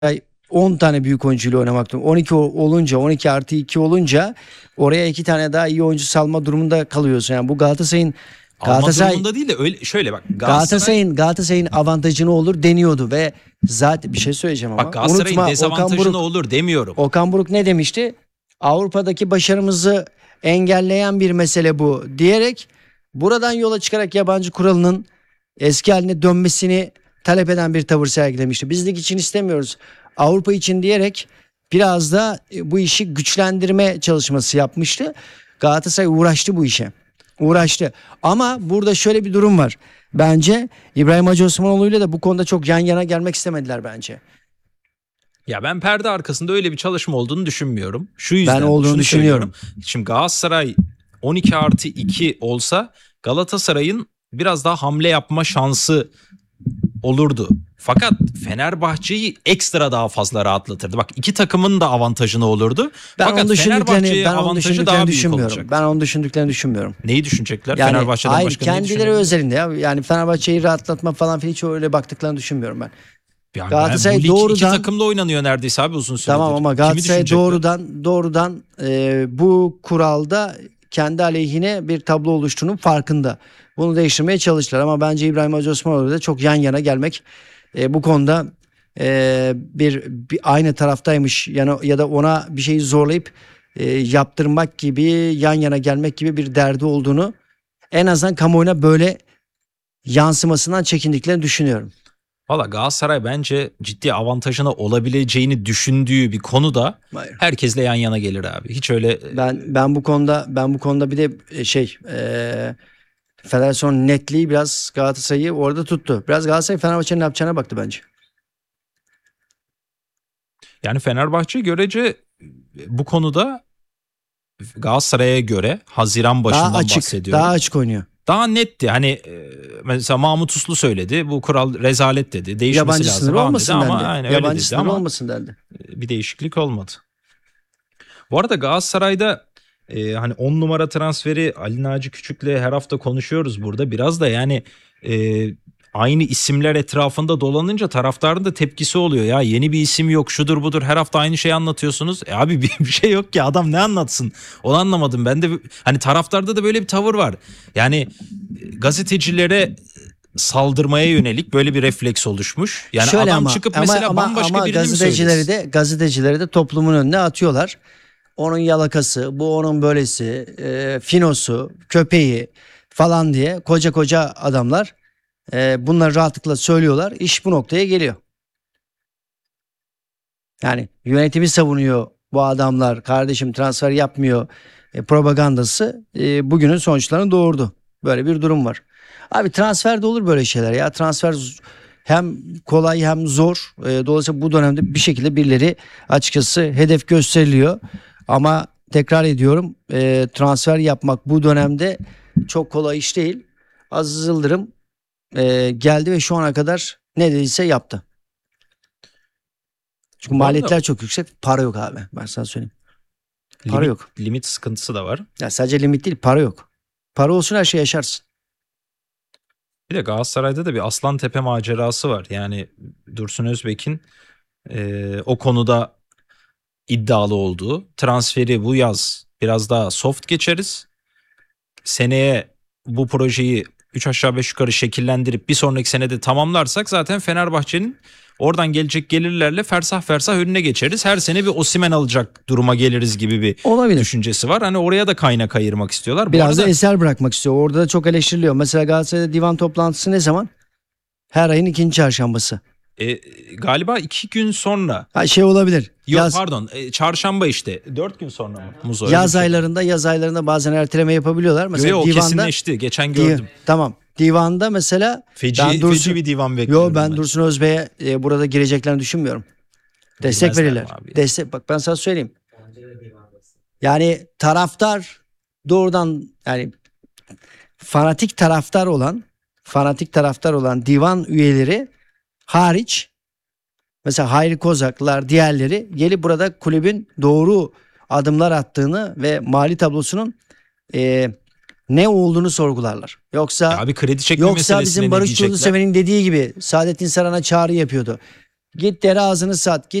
10 tane büyük oyuncuyla oynamak durumunda. 12 olunca, 12 artı 2 olunca oraya 2 tane daha iyi oyuncu salma durumunda kalıyorsun. Yani bu Alma durumunda değil de öyle şöyle bak Galatasaray'ın avantajını olur deniyordu ve zaten bir şey söyleyeceğim ama bak Galatasaray'ın unutma, dezavantajını olur demiyorum. Okan Buruk ne demişti? Avrupa'daki başarımızı engelleyen bir mesele bu diyerek buradan yola çıkarak yabancı kuralının eski haline dönmesini talep eden bir tavır sergilemişti. Biz lig için istemiyoruz, Avrupa için diyerek biraz da bu işi güçlendirme çalışması yapmıştı. Galatasaray uğraştı bu işe. Uğraştı. Ama burada şöyle bir durum var. Bence İbrahim Hacı Osmanoğlu'yla da bu konuda çok yan yana gelmek istemediler bence. Ya ben perde arkasında öyle bir çalışma olduğunu düşünmüyorum. Şu yüzden Ben olduğunu düşünüyorum. Şimdi Galatasaray 12 artı 2 olsa Galatasaray'ın biraz daha hamle yapma şansı olurdu. Fakat Fenerbahçe'yi ekstra daha fazla rahatlatırdı. Bak iki takımın da avantajını olurdu. Fakat Fenerbahçe'ye avantajı daha büyük olacak. Ben onu düşündüklerini düşünmüyorum. Neyi düşünecekler? Yani, Fenerbahçe'den hayır, başka neyi kendileri özelinde ya. Yani Fenerbahçe'yi rahatlatma falan filan hiç öyle baktıklarını düşünmüyorum ben. Yani Galatasaray bu lig doğrudan, iki takımla oynanıyor neredeyse abi uzun süredir. Tamam ama Galatasaray doğrudan bu kuralda kendi aleyhine bir tablo oluştuğunun farkında. Bunu değiştirmeye çalıştılar ama bence İbrahim Hacı Osmanoğlu da çok yan yana gelmek, bu konuda bir aynı taraftaymış yani ya da ona bir şeyi zorlayıp yaptırmak gibi, yan yana gelmek gibi bir derdi olduğunu, en azından kamuoyuna böyle yansımasından çekindiklerini düşünüyorum. Valla Galatasaray bence ciddi avantajına olabileceğini düşündüğü bir konuda Hayır. herkesle yan yana gelir abi. Hiç öyle ben bu konuda bir de federasyon netliği biraz Galatasaray'ı orada tuttu. Biraz Galatasaray Fenerbahçe'nin ne yapacağına baktı bence. Yani Fenerbahçe görece bu konuda Galatasaray'a göre Haziran başından bahsediyorum. Daha açık oynuyor. Daha netti. Hani mesela Mahmut Uslu söyledi. Bu kural rezalet dedi. Değişmesi yabancı lazım sınır olmasın dedi. dendi. Ama aynen yabancı öyle dedi sınır ama olmasın dendi. Bir değişiklik olmadı. Bu arada Galatasaray'da hani 10 numara transferi Ali Naci Küçük'le her hafta konuşuyoruz burada. Biraz da yani aynı isimler etrafında dolanınca taraftarın da tepkisi oluyor. Ya yeni bir isim yok, şudur budur, her hafta aynı şeyi anlatıyorsunuz. Abi bir şey yok ki, adam ne anlatsın? Onu anlamadım. Ben de hani taraftarda da böyle bir tavır var. Yani gazetecilere saldırmaya yönelik böyle bir refleks oluşmuş. Yani şöyle adam çıkıp mesela bambaşka birini mi söylesin? Gazetecileri de toplumun önüne atıyorlar. Onun yalakası, bu onun böylesi, finosu, köpeği falan diye koca adamlar bunları rahatlıkla söylüyorlar. İş bu noktaya geliyor. Yani yönetimi savunuyor bu adamlar, kardeşim transfer yapmıyor propagandası bugünün sonuçlarını doğurdu. Böyle bir durum var. Abi transfer de olur böyle şeyler ya. Transfer hem kolay hem zor. Dolayısıyla bu dönemde bir şekilde birileri açıkçası hedef gösteriliyor. Ama tekrar ediyorum, transfer yapmak bu dönemde çok kolay iş değil. Aziz Yıldırım geldi ve şu ana kadar ne dediyse yaptı. Çünkü maliyetler çok yüksek. Para yok abi. Ben sana söyleyeyim. Para yok. Limit sıkıntısı da var. Ya sadece limit değil, para yok. Para olsun her şey yaşarsın. Bir de Galatasaray'da da bir Aslantepe macerası var. Yani Dursun Özbek'in o konuda iddialı olduğu, transferi bu yaz biraz daha soft geçeriz. Seneye bu projeyi 3 aşağı 5 yukarı şekillendirip bir sonraki senede tamamlarsak zaten Fenerbahçe'nin oradan gelecek gelirlerle fersah fersah önüne geçeriz. Her sene bir Osimhen alacak duruma geliriz gibi bir düşüncesi var. Hani oraya da kaynak ayırmak istiyorlar. Biraz da eser bırakmak istiyor. Orada da çok eleştiriliyor. Mesela Galatasaray'da divan toplantısı ne zaman? Her ayın 2. çarşambası. Galiba 2 gün sonra. Olabilir. Yok pardon, çarşamba işte 4 gün sonra mı? Muzo, yaz aylarında bazen erteleme yapabiliyorlar. Mesela o kesinleşti. Geçen gördüm. Tamam. Divanda mesela feci bir divan bekliyorum. Ben Dursun Özbek'e burada gireceklerini düşünmüyorum. Destek verirler. Bak ben sana söyleyeyim. Yani taraftar doğrudan, yani fanatik taraftar olan divan üyeleri hariç, mesela Hayri Kozaklar, diğerleri gelip burada kulübün doğru adımlar attığını ve mali tablosunun ne olduğunu sorgularlar. Yoksa abi kredi çekme meselesine bizim Barış Çuğurluseven'in dediği gibi Saadettin Saran'a çağrı yapıyordu. Git deri ağzını sat. Git